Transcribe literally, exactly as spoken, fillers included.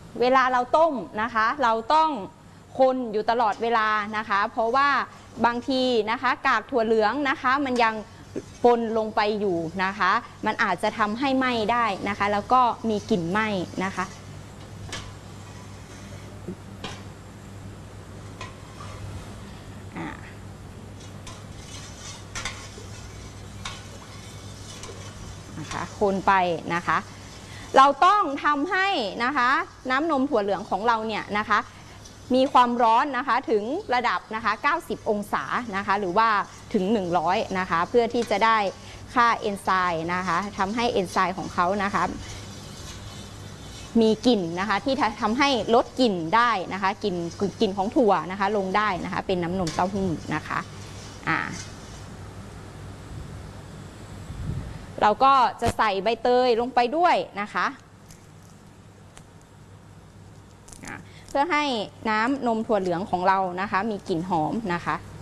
เวลาเราต้มนะคะเราต้องคนอยู่ตลอดเวลานะคะเพราะว่าบางทีนะคะกากถั่วเหลืองนะคะมันยังปนลงไปอยู่นะคะมันอาจจะทำให้ไหม้ได้นะคะแล้วก็มีกลิ่นไหม้นะคะนะคะคนไปนะคะเราต้องทำให้นะคะน้ำนมถั่วเหลืองของเราเนี่ยนะคะมีความร้อนนะคะถึงระดับนะคะเก้าสิบองศานะคะหรือว่าถึงหนึ่งร้อยนะคะเพื่อที่จะได้ค่าเอนไซม์นะคะทำให้เอนไซม์ของเขานะคะมีกลิ่นนะคะที่ทำให้ลดกลิ่นได้นะคะกลิ่นกลิ่นของถั่วนะคะลงได้นะคะเป็นน้ำนมเต้าหู้นะคะอ่าเราก็จะใส่ใบเตยลงไปด้วยนะคะเพื่อให้น้ำนมถั่วเหลืองของเรานะคะมีกลิ่นหอมนะคะ